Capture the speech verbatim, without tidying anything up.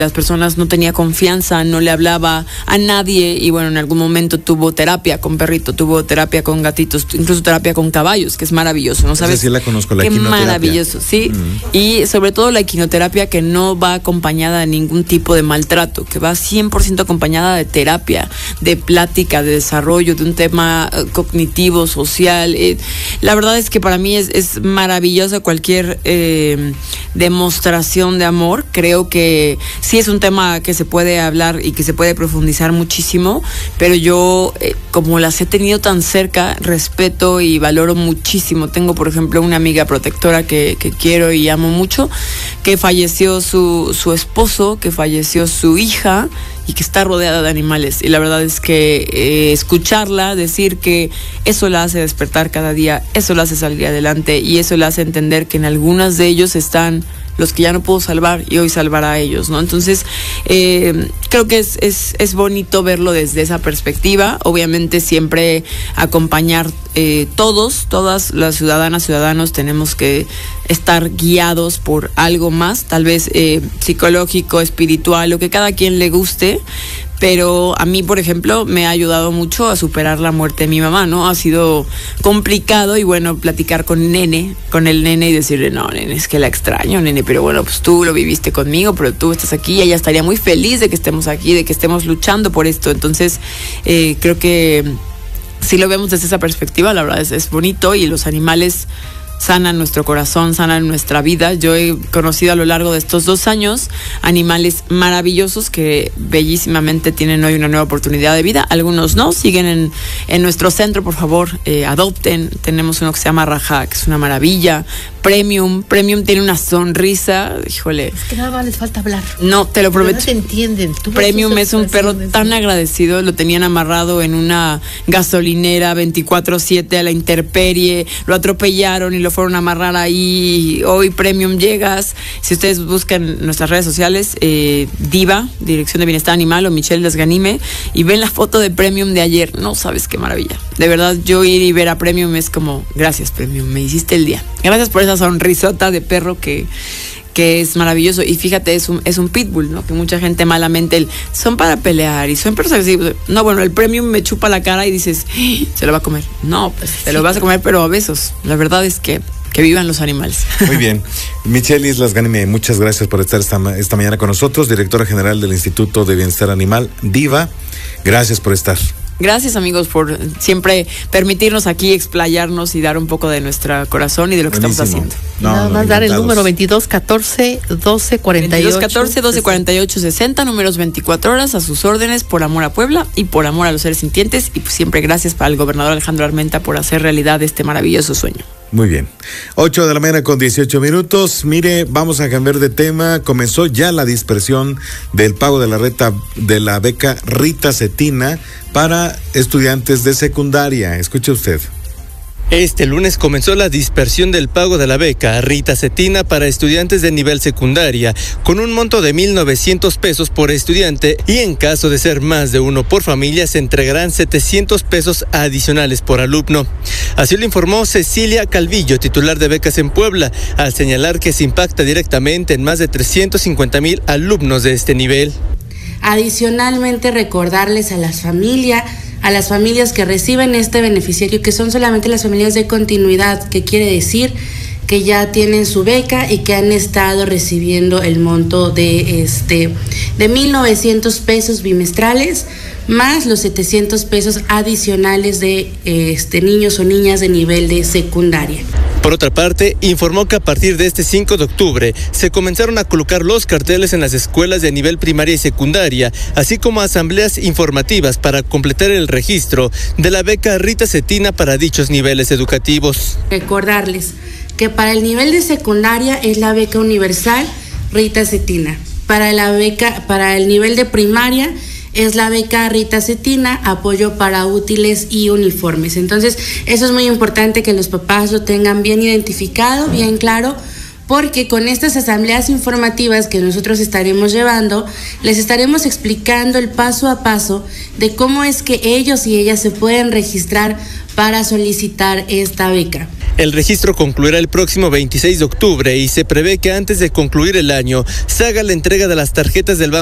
las personas no tenía confianza, no le hablaba a nadie y bueno, en algún momento tuvo terapia con perrito, tuvo terapia con gatitos, incluso terapia con caballos, que es maravilloso, ¿no sabes? Esa sí la conozco, la Qué equinoterapia. Maravilloso, sí. Mm. Y sobre todo la equinoterapia que no va acompañada de ningún tipo de maltrato, que va cien por ciento acompañada de terapia, de plática, de desarrollo, de un tema uh, cognitivo, social. Eh, la verdad es que para mí es, es maravillosa cualquier eh, demostración de amor. Creo que sí es un tema que se puede hablar y que se puede profundizar muchísimo, pero yo, eh, como las he tenido tan cerca, respeto y valoro muchísimo. Tengo, por ejemplo, una amiga protectora que, que quiero y amo mucho, que falleció su, su esposo, que falleció su hija y que está rodeada de animales. Y la verdad es que eh, escucharla decir que eso la hace despertar cada día, eso la hace salir adelante y eso la hace entender que en algunas de ellos están los que ya no puedo salvar y hoy salvará a ellos, ¿no? Entonces, eh, creo que es, es, es bonito verlo desde esa perspectiva. Obviamente siempre acompañar eh, todos, todas las ciudadanas, ciudadanos tenemos que estar guiados por algo más, tal vez eh, psicológico, espiritual, lo que cada quien le guste. Pero a mí, por ejemplo, me ha ayudado mucho a superar la muerte de mi mamá, ¿no? Ha sido complicado y bueno, platicar con nene, con el nene y decirle, no, nene, es que la extraño, nene, pero bueno, pues tú lo viviste conmigo, pero tú estás aquí y ella estaría muy feliz de que estemos aquí, de que estemos luchando por esto. Entonces, eh, creo que si lo vemos desde esa perspectiva, la verdad es, es bonito y los animales sanan nuestro corazón, sanan nuestra vida. Yo he conocido a lo largo de estos dos años animales maravillosos que bellísimamente tienen hoy una nueva oportunidad de vida. Algunos no, siguen en, en nuestro centro, por favor, eh, adopten. Tenemos uno que se llama Raja, que es una maravilla. Premium, Premium tiene una sonrisa, híjole. Es que nada más les falta hablar. No, te lo prometo. No te entienden. Tú Premium es un perro tan agradecido, lo tenían amarrado en una gasolinera veinticuatro siete a la intemperie, lo atropellaron y lo fueron a amarrar ahí. Hoy Premium llegas, si ustedes buscan nuestras redes sociales, eh, Diva, Dirección de Bienestar Animal o Michelle Desganime, y ven la foto de Premium de ayer, no sabes qué maravilla. De verdad, yo ir y ver a Premium es como, gracias Premium, me hiciste el día. Gracias por esa sonrisota de perro que que es maravilloso. Y fíjate, es un, es un pitbull, ¿no? Que mucha gente malamente, el, son para pelear y son perros agresivos. No, bueno, el Premium me chupa la cara y dices, ¡ah! Se lo va a comer. No, pues te lo vas a comer, pero a besos. La verdad es que que vivan los animales. Muy bien. Michelle Islas Ganime, muchas gracias por estar esta, esta mañana con nosotros, directora general del Instituto de Bienestar Animal, Diva. Gracias por estar. Gracias, amigos, por siempre permitirnos aquí explayarnos y dar un poco de nuestro corazón y de lo que Buenísimo. Estamos haciendo. No, Nada más dar el número veintidós catorce doce cuarenta y ocho. veintidós catorce doce cuarenta y ocho sesenta, números veinticuatro horas a sus órdenes, por amor a Puebla y por amor a los seres sintientes. Y pues siempre gracias para el gobernador Alejandro Armenta por hacer realidad este maravilloso sueño. Muy bien. ocho de la mañana con dieciocho minutos. Mire, vamos a cambiar de tema. Comenzó ya la dispersión del pago de la reta de la beca Rita Cetina para estudiantes de secundaria. Escuche usted. Este lunes comenzó la dispersión del pago de la beca Rita Cetina para estudiantes de nivel secundaria, con un monto de mil novecientos pesos por estudiante y en caso de ser más de uno por familia se entregarán setecientos pesos adicionales por alumno. Así lo informó Cecilia Calvillo, titular de becas en Puebla, al señalar que se impacta directamente en más de trescientos cincuenta mil alumnos de este nivel. Adicionalmente, recordarles a las familias, a las familias que reciben este beneficiario, que son solamente las familias de continuidad, que quiere decir que ya tienen su beca y que han estado recibiendo el monto de este de mil novecientos pesos bimestrales, más los setecientos pesos adicionales de este niños o niñas de nivel de secundaria. Por otra parte, informó que a partir de este cinco de octubre se comenzaron a colocar los carteles en las escuelas de nivel primaria y secundaria, así como asambleas informativas para completar el registro de la beca Rita Cetina para dichos niveles educativos. Recordarles que para el nivel de secundaria es la beca universal Rita Cetina. Para la beca, para el nivel de primaria es la beca Rita Cetina, apoyo para útiles y uniformes. Entonces, eso es muy importante que los papás lo tengan bien identificado, bien claro, porque con estas asambleas informativas que nosotros estaremos llevando, les estaremos explicando el paso a paso de cómo es que ellos y ellas se pueden registrar para solicitar esta beca. El registro concluirá el próximo veintiséis de octubre y se prevé que antes de concluir el año se haga la entrega de las tarjetas del Banco